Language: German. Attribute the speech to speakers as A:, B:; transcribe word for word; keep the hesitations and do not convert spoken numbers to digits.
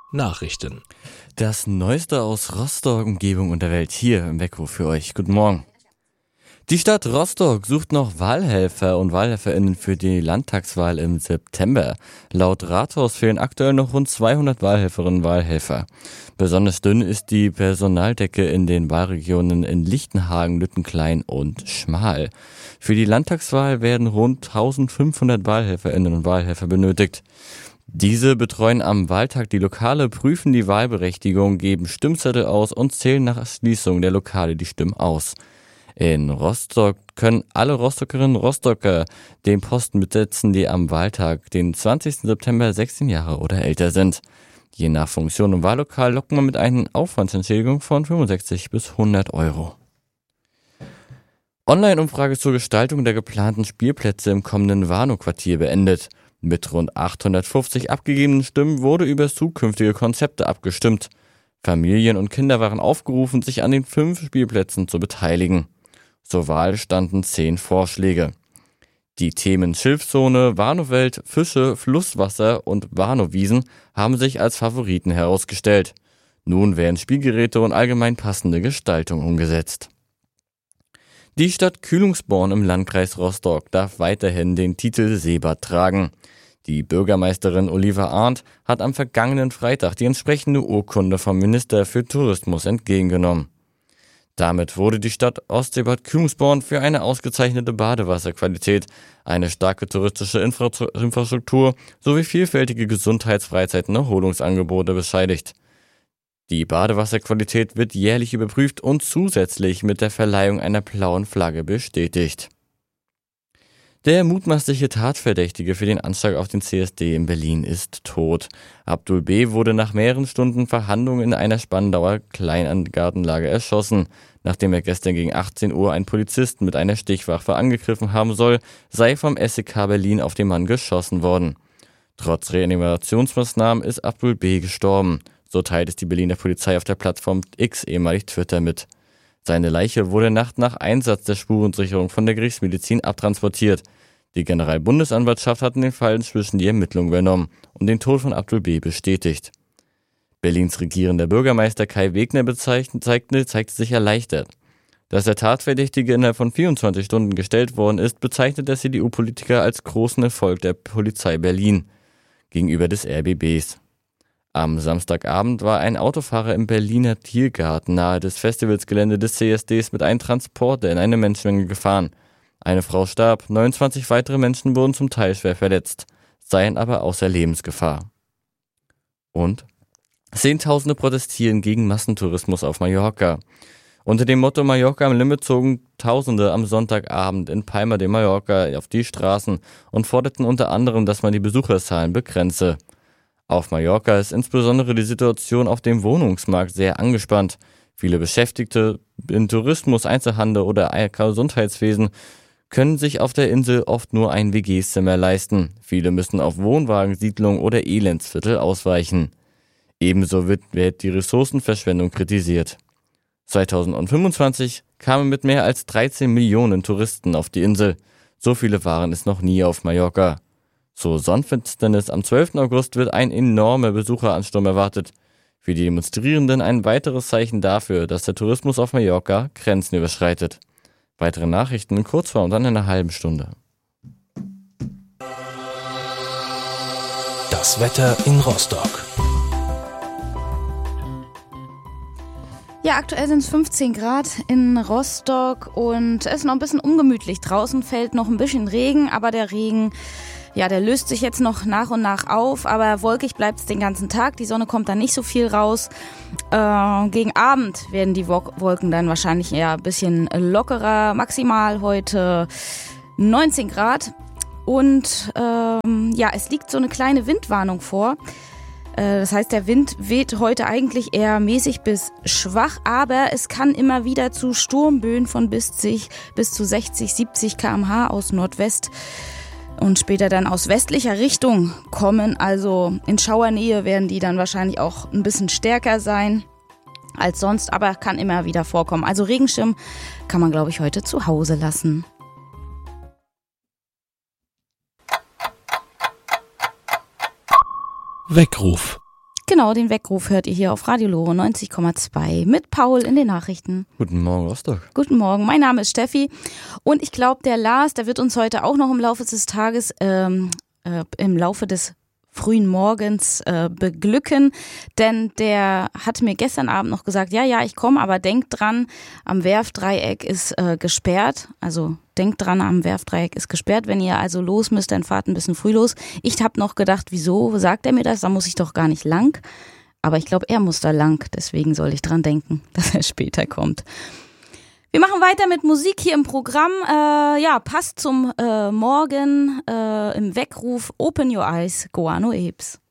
A: Nachrichten.
B: Das Neueste aus Rostock, Umgebung und der Welt hier im Weckruf für euch. Guten Morgen. Die Stadt Rostock sucht noch Wahlhelfer und WahlhelferInnen für die Landtagswahl im September. Laut Rathaus fehlen aktuell noch rund zweihundert Wahlhelferinnen und Wahlhelfer. Besonders dünn ist die Personaldecke in den Wahlregionen in Lichtenhagen, Lüttenklein und Schmal. Für die Landtagswahl werden rund eintausendfünfhundert WahlhelferInnen und Wahlhelfer benötigt. Diese betreuen am Wahltag die Lokale, prüfen die Wahlberechtigung, geben Stimmzettel aus und zählen nach Schließung der Lokale die Stimmen aus. In Rostock können alle Rostockerinnen und Rostocker den Posten besetzen, die am Wahltag, den zwanzigsten September, sechzehn Jahre oder älter sind. Je nach Funktion im Wahllokal lockt man mit einer Aufwandsentschädigung von fünfundsechzig bis hundert Euro. Online-Umfrage zur Gestaltung der geplanten Spielplätze im kommenden Warnow-Quartier beendet. Mit rund achthundertfünfzig abgegebenen Stimmen wurde über zukünftige Konzepte abgestimmt. Familien und Kinder waren aufgerufen, sich an den fünf Spielplätzen zu beteiligen. Zur Wahl standen zehn Vorschläge. Die Themen Schilfzone, Warnowwelt, Fische, Flusswasser und Warnowwiesen haben sich als Favoriten herausgestellt. Nun werden Spielgeräte und allgemein passende Gestaltung umgesetzt. Die Stadt Kühlungsborn im Landkreis Rostock darf weiterhin den Titel Seebad tragen. Die Bürgermeisterin Oliva Arndt hat am vergangenen Freitag die entsprechende Urkunde vom Minister für Tourismus entgegengenommen. Damit wurde die Stadt Ostseebad Kühlungsborn für eine ausgezeichnete Badewasserqualität, eine starke touristische Infrastruktur sowie vielfältige Gesundheits-, Freizeit- und Erholungsangebote bescheinigt. Die Badewasserqualität wird jährlich überprüft und zusätzlich mit der Verleihung einer blauen Flagge bestätigt. Der mutmaßliche Tatverdächtige für den Anschlag auf den C S D in Berlin ist tot. Abdul B. wurde nach mehreren Stunden Verhandlungen in einer Spandauer Kleingartenlage erschossen. Nachdem er gestern gegen achtzehn Uhr einen Polizisten mit einer Stichwaffe angegriffen haben soll, sei vom S E K Berlin auf den Mann geschossen worden. Trotz Reanimationsmaßnahmen ist Abdul B. gestorben. So teilt es die Berliner Polizei auf der Plattform X, ehemalig Twitter, mit. Seine Leiche wurde Nacht nach Einsatz der Spurensicherung von der Gerichtsmedizin abtransportiert. Die Generalbundesanwaltschaft hat in dem Fall inzwischen die Ermittlungen übernommen und den Tod von Abdul B. bestätigt. Berlins regierender Bürgermeister Kai Wegner bezeichnet, zeigte, zeigte sich erleichtert. Dass der Tatverdächtige innerhalb von vierundzwanzig Stunden gestellt worden ist, bezeichnet der C D U-Politiker als großen Erfolg der Polizei Berlin gegenüber des R B Bs. Am Samstagabend war ein Autofahrer im Berliner Tiergarten nahe des Festivalsgelände des C S Ds mit einem Transporter in eine Menschenmenge gefahren. Eine Frau starb, neunundzwanzig weitere Menschen wurden zum Teil schwer verletzt, seien aber außer Lebensgefahr. Und Zehntausende protestieren gegen Massentourismus auf Mallorca. Unter dem Motto Mallorca am Limit zogen Tausende am Sonntagabend in Palma de Mallorca auf die Straßen und forderten unter anderem, dass man die Besucherzahlen begrenze. Auf Mallorca ist insbesondere die Situation auf dem Wohnungsmarkt sehr angespannt. Viele Beschäftigte in Tourismus, Einzelhandel oder Gesundheitswesen können sich auf der Insel oft nur ein W G-Zimmer leisten. Viele müssen auf Wohnwagensiedlungen oder Elendsviertel ausweichen. Ebenso wird, wird die Ressourcenverschwendung kritisiert. zweitausendfünfundzwanzig kamen mit mehr als dreizehn Millionen Touristen auf die Insel. So viele waren es noch nie auf Mallorca. Zur Sonnenfinsternis am zwölften August wird ein enormer Besucheransturm erwartet. Für die Demonstrierenden ein weiteres Zeichen dafür, dass der Tourismus auf Mallorca Grenzen überschreitet. Weitere Nachrichten in Kurzform und dann in einer halben Stunde.
A: Das Wetter in Rostock.
C: Ja, aktuell sind es fünfzehn Grad in Rostock und es ist noch ein bisschen ungemütlich. Draußen fällt noch ein bisschen Regen, aber der Regen, ja, der löst sich jetzt noch nach und nach auf, aber wolkig bleibt es den ganzen Tag. Die Sonne kommt dann nicht so viel raus. Äh, gegen Abend werden die Wolken dann wahrscheinlich eher ein bisschen lockerer. Maximal heute neunzehn Grad. Und ähm, ja, es liegt so eine kleine Windwarnung vor. Äh, das heißt, der Wind weht heute eigentlich eher mäßig bis schwach, aber es kann immer wieder zu Sturmböen von bis, bis zu sechzig, siebzig Kilometer pro Stunde aus Nordwest und später dann aus westlicher Richtung kommen. Also in Schauernähe werden die dann wahrscheinlich auch ein bisschen stärker sein als sonst, aber kann immer wieder vorkommen. Also Regenschirm kann man, glaube ich, heute zu Hause lassen.
A: Weckruf.
C: Genau, den Weckruf hört ihr hier auf Radio Lore neunzig Komma zwei mit Paul in den Nachrichten.
B: Guten Morgen, Rostock.
C: Guten Morgen, mein Name ist Steffi und ich glaube, der Lars, der wird uns heute auch noch im Laufe des Tages, ähm, äh, im Laufe des frühen Morgens äh, beglücken, denn der hat mir gestern Abend noch gesagt, ja, ja, ich komme, aber denkt dran, am Werfdreieck ist äh, gesperrt, also denkt dran, am Werfdreieck ist gesperrt, wenn ihr also los müsst, dann fahrt ein bisschen früh los. Ich habe noch gedacht, wieso sagt er mir das, da muss ich doch gar nicht lang, aber ich glaube, er muss da lang, deswegen soll ich dran denken, dass er später kommt. Wir machen weiter mit Musik hier im Programm. Äh, ja, passt zum äh, Morgen äh, im Weckruf Open Your Eyes, Guano Apes.